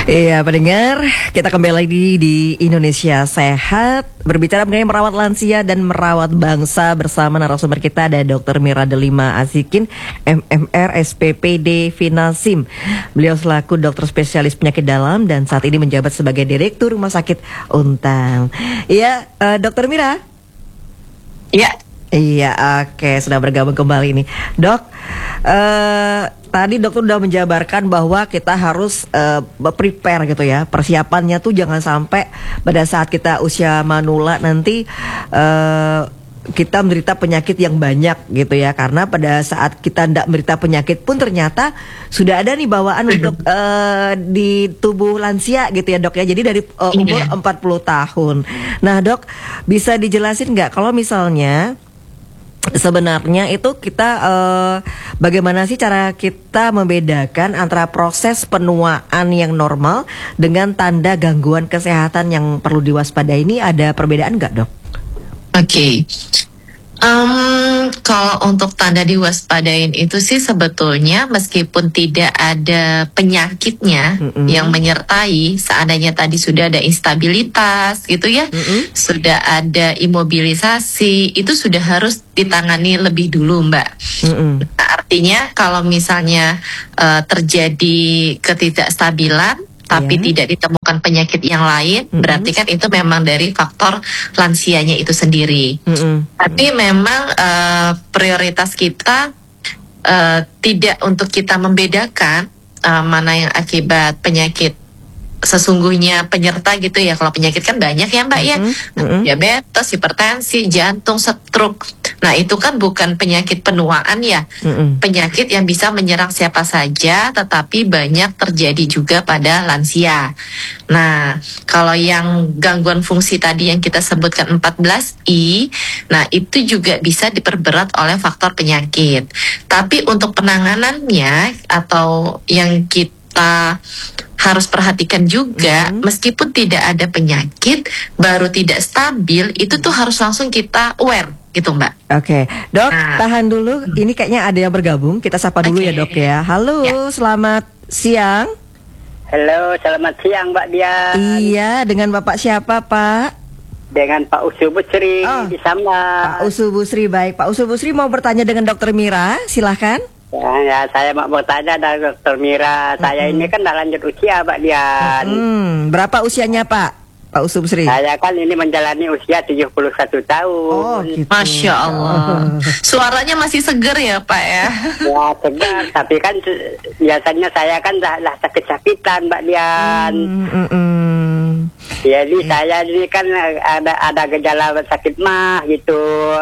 Iya, pendengar, kita kembali lagi di Indonesia Sehat, berbicara mengenai merawat lansia dan merawat bangsa. Bersama narasumber kita ada Dr. Mira Delima Azikin, MMR, SPPD, Finasim. Beliau selaku dokter spesialis penyakit dalam dan saat ini menjabat sebagai Direktur Rumah Sakit Untang. Iya, Dr. Mira? Iya. Iya, oke, sudah bergabung kembali nih, Dok. Tadi dokter udah menjabarkan bahwa kita harus prepare gitu ya. Persiapannya tuh jangan sampai pada saat kita usia manula nanti kita menderita penyakit yang banyak gitu ya. Karena pada saat kita tidak menderita penyakit pun ternyata sudah ada nih bawaan untuk di tubuh lansia gitu ya, Dok ya. Jadi dari umur 40 tahun. Nah, Dok, bisa dijelasin nggak kalau misalnya sebenarnya itu kita bagaimana sih cara kita membedakan antara proses penuaan yang normal dengan tanda gangguan kesehatan yang perlu diwaspadai? Ini ada perbedaan nggak, Dok? Oke. Kalau untuk tanda diwaspadain itu sih sebetulnya meskipun tidak ada penyakitnya yang menyertai, seandainya tadi sudah ada instabilitas gitu ya, sudah ada imobilisasi, itu sudah harus ditangani lebih dulu, Mbak. Nah, artinya kalau misalnya terjadi ketidakstabilan tapi tidak ditemukan penyakit yang lain, berarti kan itu memang dari faktor lansianya itu sendiri. Tapi memang prioritas kita tidak untuk kita membedakan mana yang akibat penyakit sesungguhnya penyerta gitu ya. Kalau penyakit kan banyak ya, Mbak ya, diabetes, hipertensi, jantung, stroke. Nah itu kan bukan penyakit penuaan ya, penyakit yang bisa menyerang siapa saja, tetapi banyak terjadi juga pada lansia. Nah kalau yang gangguan fungsi tadi yang kita sebutkan 14I, nah itu juga bisa diperberat oleh faktor penyakit. Tapi untuk penanganannya atau yang kita harus perhatikan juga, meskipun tidak ada penyakit, baru tidak stabil, itu tuh harus langsung kita aware gitu, Mbak. Oke, Dok, tahan dulu. Ini kayaknya ada yang bergabung. Kita sapa dulu ya, Dok ya. Halo, selamat siang. Halo, selamat siang, Mbak Dian. Iya, dengan Bapak siapa, Pak? Dengan Pak Usu Busri di Samla. Pak Usu Busri, baik. Pak Usu Busri mau bertanya dengan Dokter Mira, silahkan. Ya, saya mau bertanya dari Dokter Mira. Saya ini kan dah lanjut usia, Mbak Dian. Berapa usianya, Pak Usu Busri? Saya kan ini menjalani usia 71 tahun. Oh, gitu. Masya Allah. Suaranya masih seger ya, Pak ya? Ya, segar. Tapi kan biasanya saya kan dah sakit-sakitan, Mbak Dian. Jadi saya ini kan ada gejala sakit mah gitu.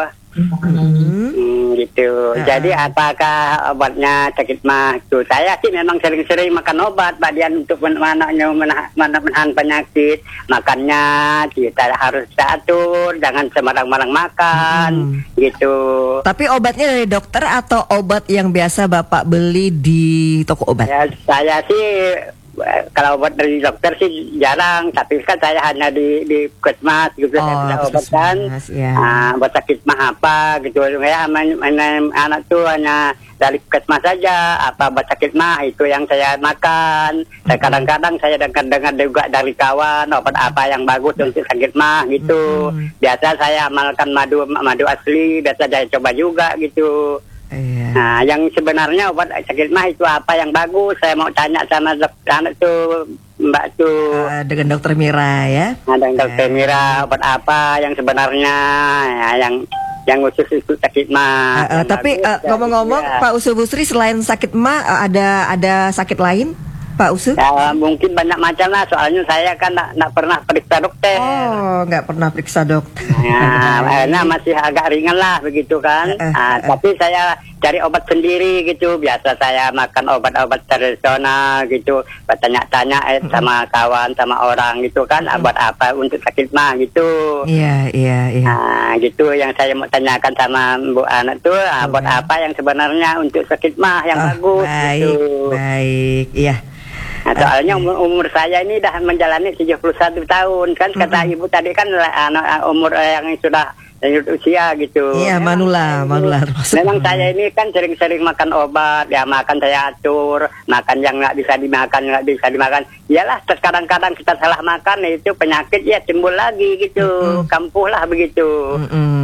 Gitu. Jadi apakah obatnya sakit mah itu? Saya sih memang sering-sering makan obat, Pak Dian, untuk menahan penyakit. Makannya kita harus atur, jangan sembarang-barang makan, gitu. Tapi obatnya dari dokter atau obat yang biasa Bapak beli di toko obat? Ya, saya sih kalau obat dari dokter sih jarang, tapi kan saya hanya di puskesmas gitu, saya bisa obatkan. Buat sakit mah apa gitu ya, anak tuh hanya dari puskesmas saja. Apa buat sakit mah itu yang saya makan. Saya kadang-kadang saya dengar juga dari kawan obat apa yang bagus untuk sakit mah gitu. Biasa saya amalkan madu asli, biasa saya coba juga gitu. Nah, yang sebenarnya obat sakit mah itu apa yang bagus? Saya mau tanya sama anak tuh, Mbak tuh. Dengan Dokter Mira ya. Dengan Dokter Mira, obat apa yang sebenarnya ya, yang khusus itu sakit mah. Tapi ngomong-ngomong, Pak Usu Busri, selain sakit mah ada sakit lain, Pak Usu? Ya, mungkin banyak macam lah. Soalnya saya kan nggak pernah periksa dokter. Oh, nggak pernah periksa dokter. Nah, masih agak ringan lah begitu kan. Tapi saya cari obat sendiri gitu. Biasa saya makan obat-obat tradisional gitu. Tanya-tanya sama kawan, sama orang gitu kan. Obat apa untuk sakit mah gitu. Iya. Nah, gitu yang saya mau tanyakan sama Bu Anak tuh. Obat apa yang sebenarnya untuk sakit mah yang bagus gitu. Baik, iya. Nah, soalnya umur saya ini dah menjalani 71 tahun kan, kata ibu tadi kan umur yang sudah lanjut usia gitu. Iya, manula. Memang saya ini kan sering-sering makan obat, ya makan saya atur, makan yang nggak bisa dimakan. Iyalah, kadang-kadang kita salah makan, itu penyakit ya timbul lagi gitu, kampuh lah begitu.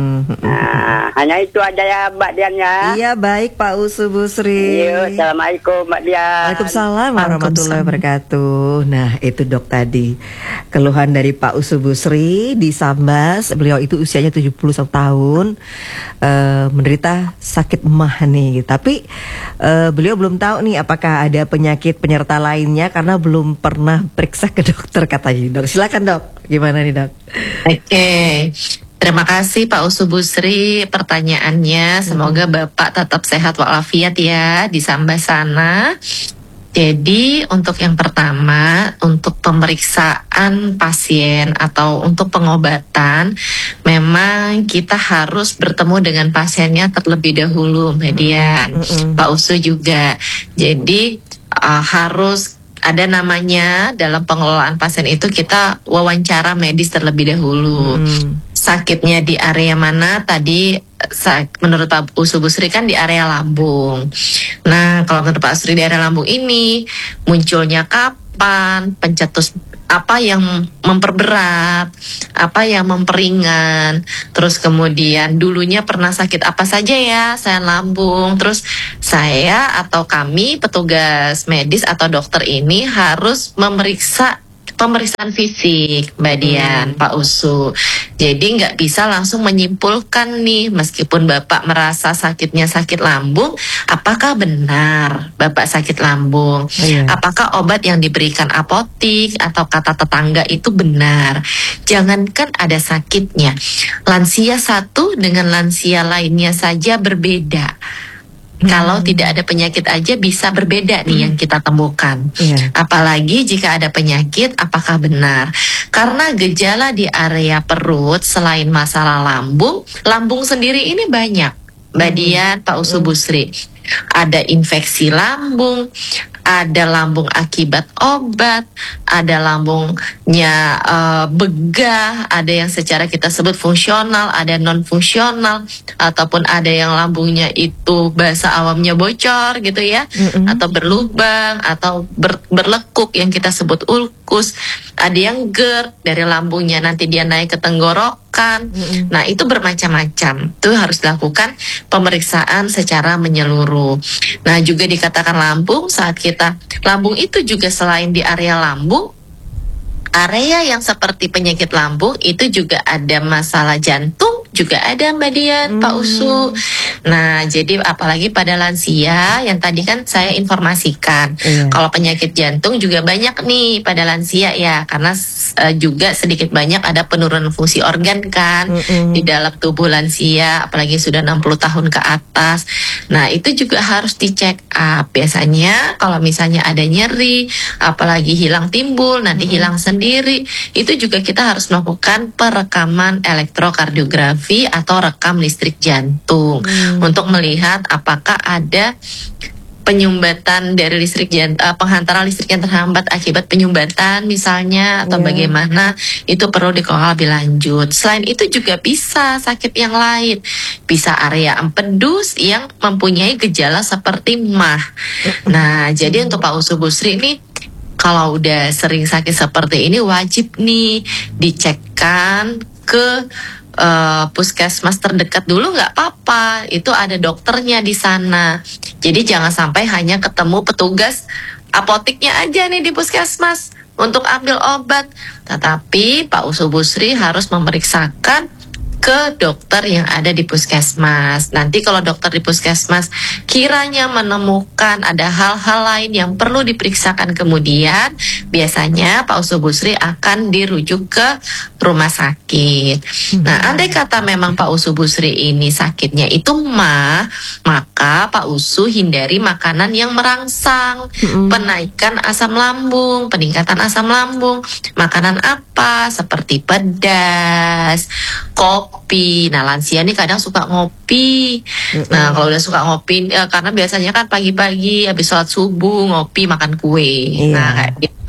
Nah, hanya itu aja ya Mbak Dian ya. Iya, baik Pak Usu Busri. Iya, assalamualaikum Mbak Dian. Waalaikumsalam warahmatullahi wabarakatuh. Nah, itu Dok tadi keluhan dari Pak Usu Busri di Sambas. Beliau itu usianya 71 tahun, menderita sakit emah nih. Tapi beliau belum tahu nih apakah ada penyakit penyerta lainnya karena belum pernah periksa ke dokter katanya. Dok, silakan Dok. Gimana nih Dok? Oke. Terima kasih Pak Usu Busri pertanyaannya. Semoga Bapak tetap sehat walafiat ya di Sambas sana. Jadi untuk yang pertama, untuk pemeriksaan pasien atau untuk pengobatan, memang kita harus bertemu dengan pasiennya terlebih dahulu, Mbak Dian. Pak Usu juga. Jadi harus ada namanya dalam pengelolaan pasien itu kita wawancara medis terlebih dahulu. Sakitnya di area mana tadi? Menurut Pak Usu Busri kan di area lambung. Nah, kalau menurut Pak Usri di area lambung ini munculnya kapan? Pencetus apa yang memperberat, apa yang memperingan, terus kemudian dulunya pernah sakit apa saja ya, saya lambung, terus saya atau kami petugas medis atau dokter ini harus memeriksa pemeriksaan fisik, Mbak Dian, Pak Usu. Jadi nggak bisa langsung menyimpulkan nih, meskipun Bapak merasa sakitnya sakit lambung, apakah benar Bapak sakit lambung? Apakah obat yang diberikan apotik atau kata tetangga itu benar? Jangankan ada sakitnya, lansia satu dengan lansia lainnya saja berbeda. Kalau tidak ada penyakit aja bisa berbeda nih yang kita temukan. Apalagi jika ada penyakit, apakah benar? Karena gejala di area perut selain masalah lambung, lambung sendiri ini banyak. Mbak Dian, Pak Usu Busri. Ada infeksi lambung, ada lambung akibat obat, ada lambungnya begah, ada yang secara kita sebut fungsional, ada non fungsional, ataupun ada yang lambungnya itu bahasa awamnya bocor gitu ya, atau berlubang, atau berlekuk yang kita sebut ulkus, ada yang GERD dari lambungnya nanti dia naik ke tenggorokan. Nah, itu bermacam-macam. Itu harus dilakukan pemeriksaan secara menyeluruh. Nah, juga dikatakan lambung saat lambung itu juga selain di area lambung, area yang seperti penyakit lambung itu juga ada masalah jantung, juga ada Mbak Dian, Pak Usu. Nah, jadi apalagi pada lansia yang tadi kan saya informasikan, kalau penyakit jantung juga banyak nih pada lansia ya, karena juga sedikit banyak ada penurunan fungsi organ kan di dalam tubuh lansia, apalagi sudah 60 tahun ke atas. Nah, itu juga harus dicek up. Biasanya kalau misalnya ada nyeri, apalagi hilang timbul, nanti hilang sendiri, itu juga kita harus melakukan perekaman elektrokardiografi atau rekam listrik jantung untuk melihat apakah ada penyumbatan dari listrik penghantaran listrik yang terhambat akibat penyumbatan misalnya, atau bagaimana, itu perlu dikelola lebih lanjut. Selain itu juga bisa sakit yang lain, bisa area empedus yang mempunyai gejala seperti MAH. Nah, jadi untuk Pak Usu Busri ini kalau udah sering sakit seperti ini wajib nih dicekkan ke puskesmas terdekat dulu, nggak apa-apa, itu ada dokternya di sana. Jadi jangan sampai hanya ketemu petugas apotiknya aja nih di puskesmas untuk ambil obat, tetapi Pak Usu Busri harus memeriksakan ke dokter yang ada di puskesmas. Nanti kalau dokter di puskesmas kiranya menemukan ada hal-hal lain yang perlu diperiksakan kemudian, biasanya Pak Usu Busri akan dirujuk ke rumah sakit. Nah, andai kata memang Pak Usu Busri ini sakitnya itu MAH, maka Pak Usu hindari makanan yang merangsang, penaikan asam lambung, peningkatan asam lambung. Makanan apa? Seperti pedas, kopi. Nah, lansia ini kadang suka ngopi. Nah, kalau udah suka ngopi, karena biasanya kan pagi-pagi habis sholat subuh ngopi makan kue. Nah, kayak gitu.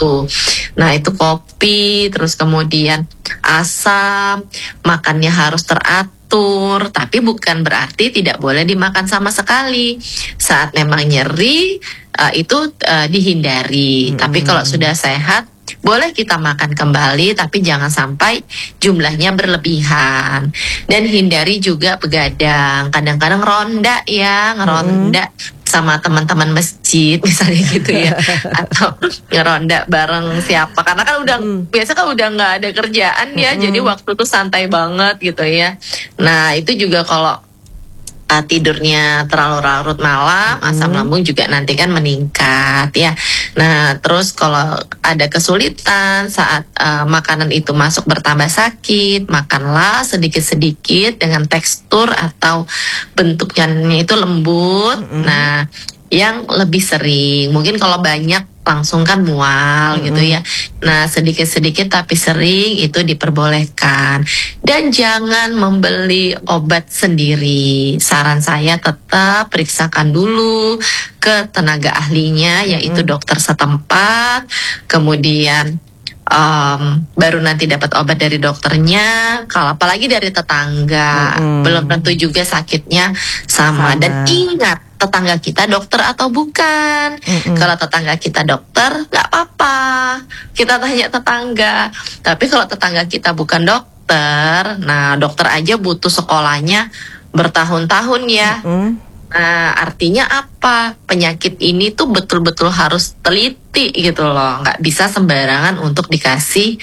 itu. Nah itu kopi, terus kemudian asam, makannya harus teratur, tapi bukan berarti tidak boleh dimakan sama sekali. Saat memang nyeri itu dihindari. Tapi kalau sudah sehat boleh kita makan kembali, tapi jangan sampai jumlahnya berlebihan. Dan hindari juga begadang. Kadang-kadang ronda ya, ngeronda sama teman-teman masjid misalnya gitu ya, atau ngeronda bareng siapa. Karena kan udah biasa kan udah nggak ada kerjaan ya, jadi waktu tuh santai banget gitu ya. Nah itu juga kalau tidurnya terlalu larut malam, asam lambung juga nanti kan meningkat ya. Nah terus kalau ada kesulitan saat makanan itu masuk bertambah sakit, makanlah sedikit-sedikit dengan tekstur atau bentuknya itu lembut. Nah yang lebih sering, mungkin kalau banyak langsung kan mual gitu ya. Nah sedikit-sedikit tapi sering itu diperbolehkan. Dan jangan membeli obat sendiri. Saran saya tetap periksakan dulu ke tenaga ahlinya, yaitu dokter setempat. Kemudian baru nanti dapat obat dari dokternya. Kalau apalagi dari tetangga, belum tentu juga sakitnya sama. Dan ingat, tetangga kita dokter atau bukan. Kalau tetangga kita dokter, nggak apa-apa, kita tanya tetangga. Tapi kalau tetangga kita bukan dokter, nah dokter aja butuh sekolahnya bertahun-tahun ya. Nah artinya apa? Penyakit ini tuh betul-betul harus teliti gitu loh. Nggak bisa sembarangan untuk dikasih